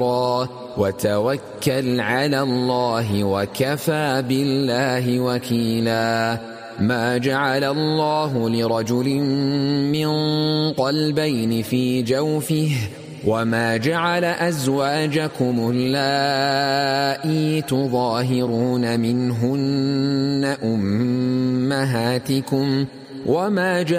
وتوكل على الله وكفى بالله وكيلا. ما جعل الله لرجل من قلبين في جوفه وما جعل أزواجكم اللائي تظاهرون منهن أمهاتكم وما جعل